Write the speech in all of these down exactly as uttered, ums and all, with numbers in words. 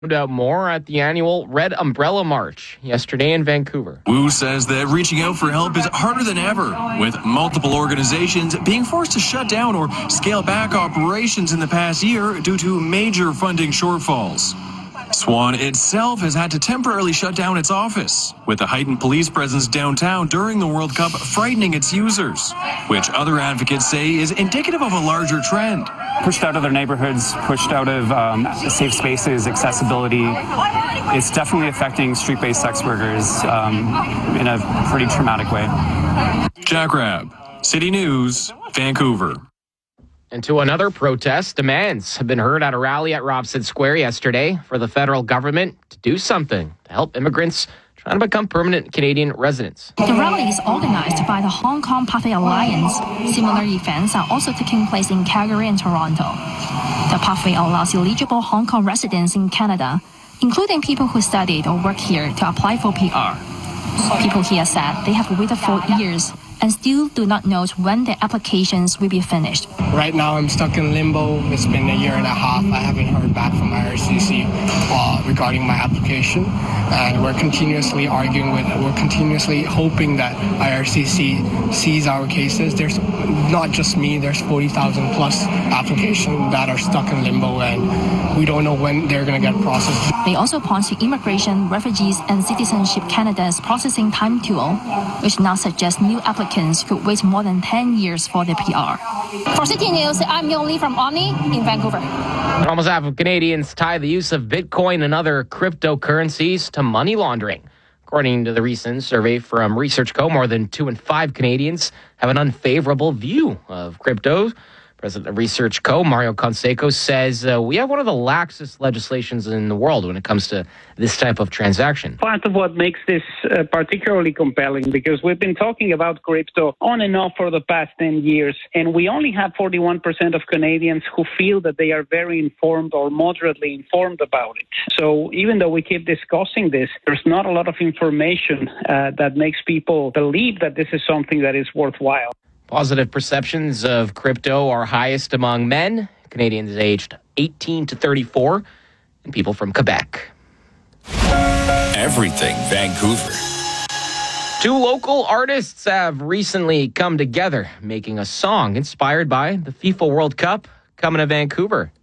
Out more at the annual Red Umbrella March yesterday in Vancouver. Wu says that reaching out for help is harder than ever, with multiple organizations being forced to shut down or scale back operations in the past year due to major funding shortfalls. Swan itself has had to temporarily shut down its office, with the heightened police presence downtown during the World Cup frightening its users, which other advocates say is indicative of a larger trend. Pushed out of their neighborhoods, pushed out of um, safe spaces, accessibility. It's definitely affecting street-based sex workers um, in a pretty traumatic way. Jack Rabb, City News, Vancouver. And to another protest, demands have been heard at a rally at Robson Square yesterday for the federal government to do something to help immigrants trying to become permanent Canadian residents. The rally is organized by the Hong Kong Pathway Alliance. Similar events are also taking place in Calgary and Toronto. The Pathway allows eligible Hong Kong residents in Canada, including people who studied or work here, to apply for P R. People here said they have waited for years and still do not know when their applications will be finished. Right now, I'm stuck in limbo. It's been a year and a half. I haven't heard back from I R C C uh, regarding my application, and we're continuously arguing with. We're continuously hoping that I R C C sees our cases. There's not just me. There's forty thousand plus applications that are stuck in limbo, and we don't know when they're going to get processed. They also point to Immigration, Refugees and Citizenship Canada's processing time tool, which now suggests new applicants could wait more than ten years for their P R. For City News, I'm Yong Lee from Omni in Vancouver. Almost half of Canadians tie the use of Bitcoin and other cryptocurrencies to money laundering. According to the recent survey from Research Co., more than two in five Canadians have an unfavorable view of crypto. President of Research Co., Mario Conseco, says uh, we have one of the laxest legislations in the world when it comes to this type of transaction. Part of what makes this uh, particularly compelling, because we've been talking about crypto on and off for the past ten years, and we only have forty-one percent of Canadians who feel that they are very informed or moderately informed about it. So even though we keep discussing this, there's not a lot of information uh, that makes people believe that this is something that is worthwhile. Positive perceptions of crypto are highest among men, Canadians aged eighteen to thirty-four, and people from Quebec. Everything Vancouver. Two local artists have recently come together, making a song inspired by the FIFA World Cup coming to Vancouver.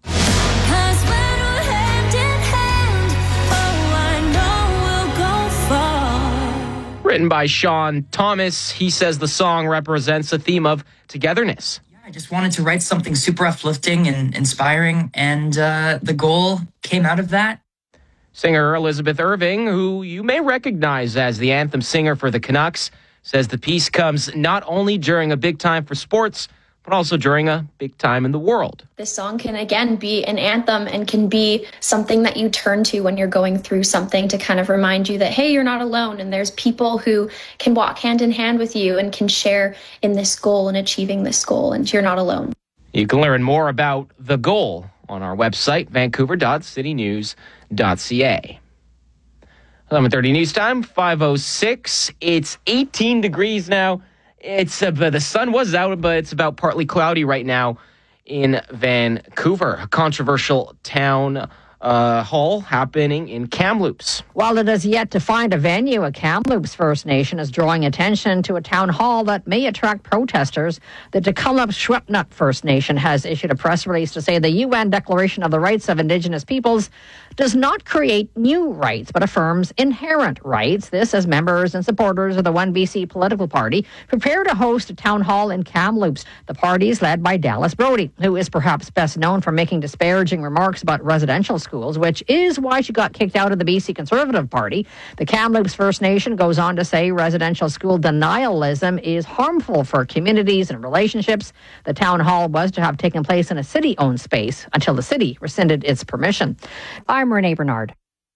Written by Sean Thomas, he says the song represents a theme of togetherness. Yeah, I just wanted to write something super uplifting and inspiring, and uh, the goal came out of that. Singer Elizabeth Irving, who you may recognize as the anthem singer for the Canucks, says the piece comes not only during a big time for sports, but also during a big time in the world. This song can, again, be an anthem and can be something that you turn to when you're going through something to kind of remind you that, hey, you're not alone, and there's people who can walk hand in hand with you and can share in this goal and achieving this goal, and you're not alone. You can learn more about the goal on our website, vancouver dot city news dot c a. eleven thirty news time, five oh six. It's eighteen degrees now. It's uh, the sun was out, but it's about partly cloudy right now in Vancouver. A controversial town uh, hall happening in Kamloops. While it is yet to find a venue, a Kamloops First Nation is drawing attention to a town hall that may attract protesters. The Tecumseh First Nation has issued a press release to say the U N Declaration of the Rights of Indigenous Peoples does not create new rights, but affirms inherent rights. This as members and supporters of the One B C political party prepare to host a town hall in Kamloops. The party is led by Dallas Brody, who is perhaps best known for making disparaging remarks about residential schools, which is why she got kicked out of the B C Conservative Party. The Kamloops First Nation goes on to say residential school denialism is harmful for communities and relationships. The town hall was to have taken place in a city-owned space until the city rescinded its permission. I'm Renee Bernard.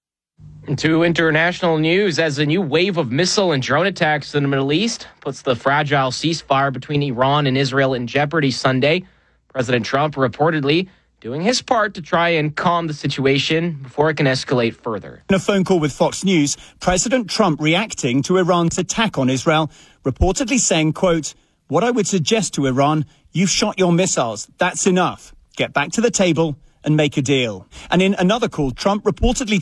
To international news, as a new wave of missile and drone attacks in the Middle East puts the fragile ceasefire between Iran and Israel in jeopardy Sunday, President Trump reportedly doing his part to try and calm the situation before it can escalate further. In a phone call with Fox News, President Trump reacting to Iran's attack on Israel, reportedly saying, quote, "What I would suggest to Iran, you've shot your missiles. That's enough. Get back to the table and make a deal. And in another call, Trump reportedly